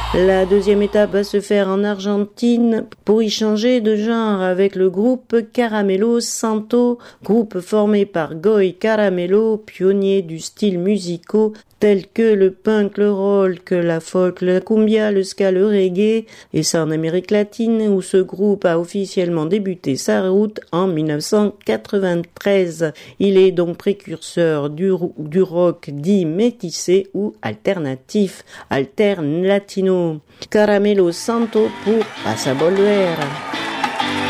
La deuxième étape va se faire en Argentine pour y changer de genre avec le groupe Caramelo Santo, groupe formé par Goy Caramelo, pionnier du style musicaux tels que le punk, le rock, la folk, la cumbia, le ska, le reggae, et ça en Amérique latine où ce groupe a officiellement débuté sa route en 1993. Il est donc précurseur du rock dit métissé ou alternatif, alterne latino. Caramelo Santo pour Pasa Volver.